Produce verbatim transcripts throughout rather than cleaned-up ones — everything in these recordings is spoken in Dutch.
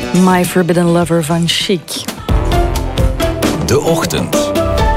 My Forbidden Lover van Chic. De Ochtend.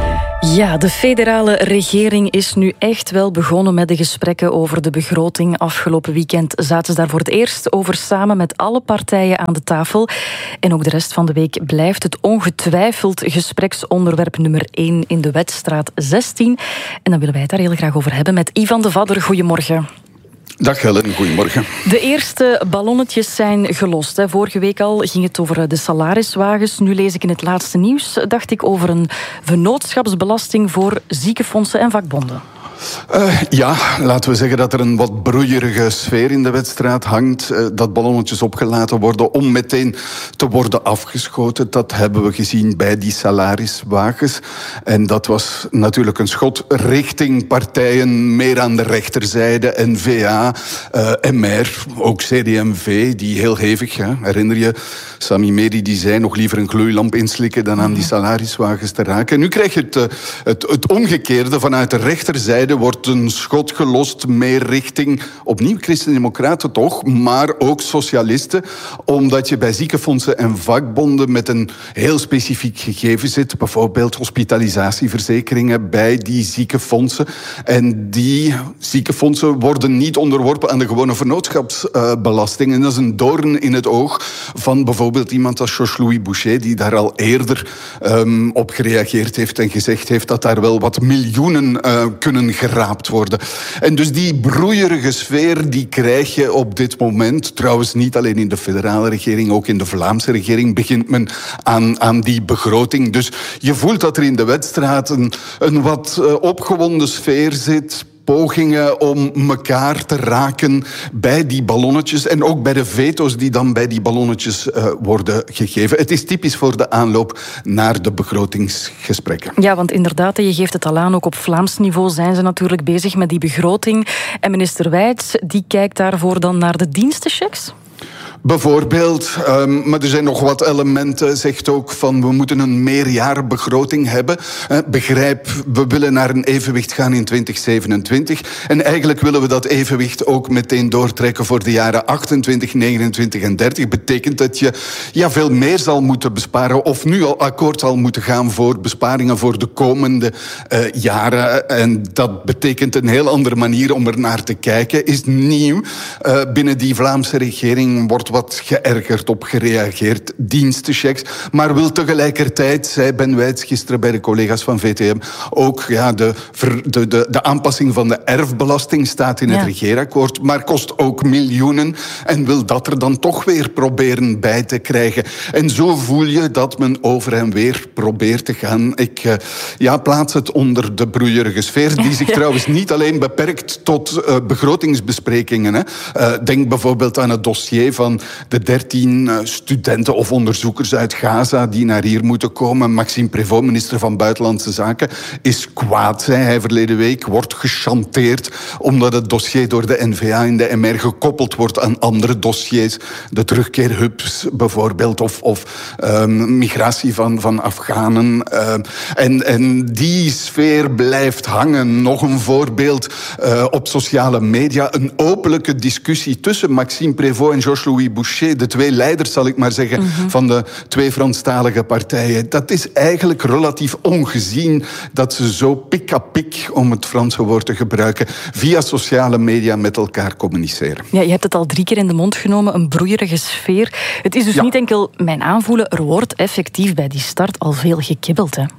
Ja, de federale regering is nu echt wel begonnen met de gesprekken over de begroting. Afgelopen weekend zaten ze daar voor het eerst over samen met alle partijen aan de tafel. En ook de rest van de week blijft het ongetwijfeld gespreksonderwerp nummer één in de Wetstraat zestien. En dan willen wij het daar heel graag over hebben met Ivan de Vadder. Goedemorgen. Dag Helen, goedemorgen. De eerste ballonnetjes zijn gelost. Vorige week al ging het over de salariswagens. Nu lees ik in het laatste nieuws, dacht ik, over een vennootschapsbelasting voor ziekenfondsen en vakbonden. Uh, ja, laten we zeggen dat er een wat broeierige sfeer in de Wetstraat hangt. Uh, dat ballonnetjes opgelaten worden om meteen te worden afgeschoten. Dat hebben we gezien bij die salariswagens. En dat was natuurlijk een schot richting partijen meer aan de rechterzijde. N V A, uh, M R, ook C D M V, die heel hevig, hè, herinner je, Sami Medi die zei nog liever een gloeilamp inslikken dan aan die salariswagens te raken. En nu krijg je het, uh, het, het omgekeerde. Vanuit de rechterzijde wordt een schot gelost meer richting, opnieuw Christen-Democraten toch, maar ook socialisten, omdat je bij ziekenfondsen en vakbonden met een heel specifiek gegeven zit, bijvoorbeeld hospitalisatieverzekeringen bij die ziekenfondsen. En die ziekenfondsen worden niet onderworpen aan de gewone vennootschapsbelasting. En dat is een doorn in het oog van bijvoorbeeld iemand als Georges-Louis Boucher, die daar al eerder um, op gereageerd heeft en gezegd heeft dat daar wel wat miljoenen uh, kunnen geraapt worden. En dus die broeierige sfeer die krijg je op dit moment. Trouwens niet alleen in de federale regering, ook in de Vlaamse regering begint men aan, aan die begroting. Dus je voelt dat er in de Wetstraat een, een wat uh, opgewonden sfeer zit. Pogingen om elkaar te raken bij die ballonnetjes en ook bij de veto's die dan bij die ballonnetjes uh, worden gegeven. Het is typisch voor de aanloop naar de begrotingsgesprekken. Ja, want inderdaad, je geeft het al aan, ook op Vlaams niveau zijn ze natuurlijk bezig met die begroting. En minister Wijts, die kijkt daarvoor dan naar de dienstenchecks? Bijvoorbeeld, um, maar er zijn nog wat elementen, zegt ook van we moeten een meerjarenbegroting hebben. Uh, begrijp, we willen naar een evenwicht gaan in twintig zevenentwintig. En eigenlijk willen we dat evenwicht ook meteen doortrekken voor de jaren achtentwintig, negenentwintig en dertig. Betekent dat je ja, veel meer zal moeten besparen of nu al akkoord zal moeten gaan voor besparingen voor de komende uh, jaren. En dat betekent een heel andere manier om er naar te kijken. Is nieuw. Uh, binnen die Vlaamse regering wordt wat geërgerd op gereageerd, dienstenchecks, maar wil tegelijkertijd, zei Ben Wijts gisteren bij de collega's van V T M, ook ja, de, de, de, de aanpassing van de erfbelasting staat in het ja. regeerakkoord, maar kost ook miljoenen en wil dat er dan toch weer proberen bij te krijgen. En zo voel je dat men over en weer probeert te gaan. Ik uh, ja, plaats het onder de broeierige sfeer, die zich ja. trouwens niet alleen beperkt tot uh, begrotingsbesprekingen. Hè. Uh, denk bijvoorbeeld aan het dossier van de dertien studenten of onderzoekers uit Gaza die naar hier moeten komen. Maxime Prévost, minister van Buitenlandse Zaken, is kwaad, zei hij verleden week, wordt gechanteerd omdat het dossier door de N V A en de M R gekoppeld wordt aan andere dossiers. De terugkeerhubs bijvoorbeeld, of, of um, migratie van, van Afghanen. Uh, en, en die sfeer blijft hangen. Nog een voorbeeld uh, op sociale media. Een openlijke discussie tussen Maxime Prévost en Georges-Louis Boucher, de twee leiders, zal ik maar zeggen, mm-hmm. van de twee Franstalige partijen. Dat is eigenlijk relatief ongezien dat ze zo pik-a-pik, om het Franse woord te gebruiken, via sociale media met elkaar communiceren. Ja, je hebt het al drie keer in de mond genomen, een broeierige sfeer. Het is dus ja. niet enkel mijn aanvoelen, er wordt effectief bij die start al veel gekibbeld, hè?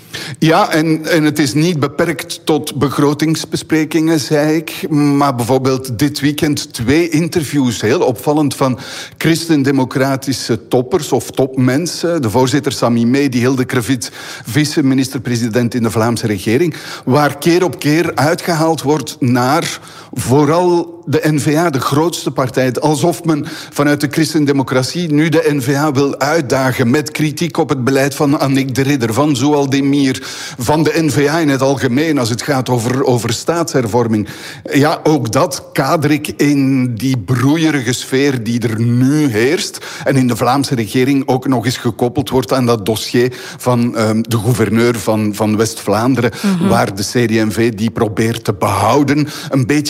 Ja, en, en het is niet beperkt tot begrotingsbesprekingen, zei ik. Maar bijvoorbeeld dit weekend twee interviews, heel opvallend, van christendemocratische toppers of topmensen. De voorzitter Sami Medi, Hilde Krevits, vice-minister-president in de Vlaamse regering, waar keer op keer uitgehaald wordt naar vooral de N V A, de grootste partij. Alsof men vanuit de christendemocratie nu de N V A wil uitdagen met kritiek op het beleid van Annick de Ridder, van Zoual Demir, van de N V A in het algemeen als het gaat over, over staatshervorming. Ja, ook dat kader ik in die broeierige sfeer die er nu heerst en in de Vlaamse regering ook nog eens gekoppeld wordt aan dat dossier van um, de gouverneur van, van West-Vlaanderen, mm-hmm. waar de C D M V die probeert te behouden. Een beetje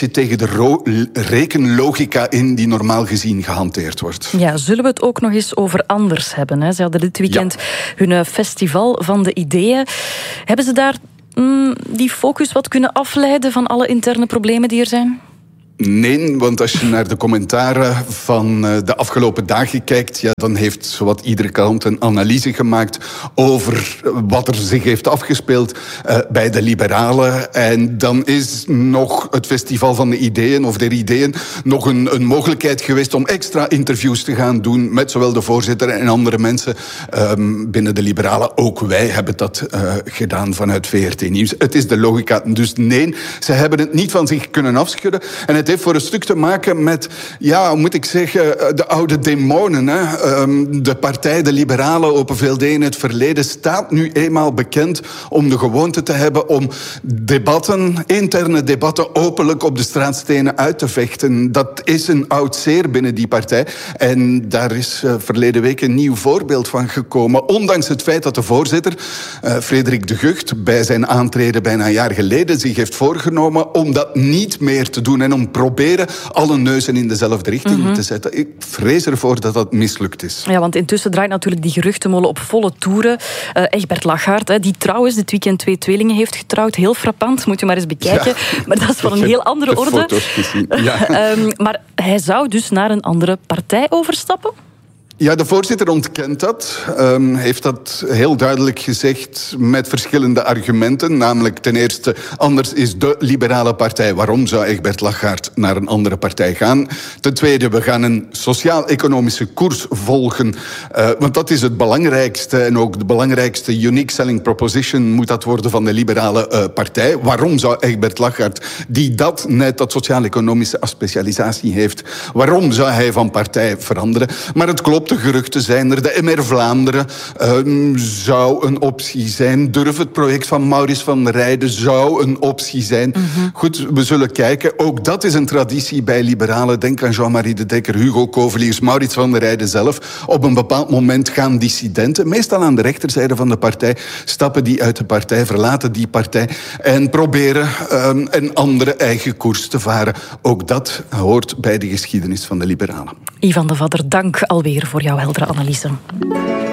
beetje tegen de ro- rekenlogica in die normaal gezien gehanteerd wordt. Ja, zullen we het ook nog eens over anders hebben? Hè? Ze hadden dit weekend ja. hun festival van de ideeën. Hebben ze daar mm, die focus wat kunnen afleiden van alle interne problemen die er zijn? Nee, want als je naar de commentaren van de afgelopen dagen kijkt, ja, dan heeft zowat iedere kant een analyse gemaakt over wat er zich heeft afgespeeld uh, bij de liberalen. En dan is nog het Festival van de Ideeën, of der Ideeën, nog een, een mogelijkheid geweest om extra interviews te gaan doen met zowel de voorzitter en andere mensen um, binnen de liberalen. Ook wij hebben dat uh, gedaan vanuit V R T Nieuws. Het is de logica. Dus nee, ze hebben het niet van zich kunnen afschudden. En het heeft voor een stuk te maken met, ja, moet ik zeggen, de oude demonen. Hè? Um, de partij, de liberalen, Open V L D in het verleden, staat nu eenmaal bekend om de gewoonte te hebben om debatten, interne debatten, openlijk op de straatstenen uit te vechten. Dat is een oud zeer binnen die partij. En daar is uh, verleden week een nieuw voorbeeld van gekomen. Ondanks het feit dat de voorzitter, uh, Frederik de Gucht, bij zijn aantreden bijna een jaar geleden zich heeft voorgenomen om dat niet meer te doen en om proberen alle neuzen in dezelfde richting mm-hmm. te zetten. Ik vrees ervoor dat dat mislukt is. Ja, want intussen draait natuurlijk die geruchtenmolen op volle toeren. Uh, Egbert Lachaert, hè, die trouwens dit weekend twee tweelingen heeft getrouwd. Heel frappant, moet je maar eens bekijken. Ja, maar dat is van een heel andere orde. Foto's gezien. Ja. um, maar hij zou dus naar een andere partij overstappen? Ja, de voorzitter ontkent dat. Um, heeft dat heel duidelijk gezegd met verschillende argumenten. Namelijk ten eerste, anders is de liberale partij. Waarom zou Egbert Lachaert naar een andere partij gaan? Ten tweede, we gaan een sociaal-economische koers volgen. Uh, want dat is het belangrijkste. En ook de belangrijkste unique selling proposition moet dat worden van de liberale uh, partij. Waarom zou Egbert Lachaert, die dat net, dat sociaal-economische specialisatie heeft, waarom zou hij van partij veranderen? Maar het klopt. De geruchten zijn er. De M R Vlaanderen um, zou een optie zijn. Durf het project van Maurice van der Rijden zou een optie zijn. Mm-hmm. Goed, we zullen kijken. Ook dat is een traditie bij liberalen. Denk aan Jean-Marie de Dekker, Hugo Koveliers, Maurice van der Rijden zelf. Op een bepaald moment gaan dissidenten, meestal aan de rechterzijde van de partij, stappen die uit de partij, verlaten die partij en proberen um, een andere eigen koers te varen. Ook dat hoort bij de geschiedenis van de liberalen. Yvan de Vadder, dank alweer voor jouw heldere analyse.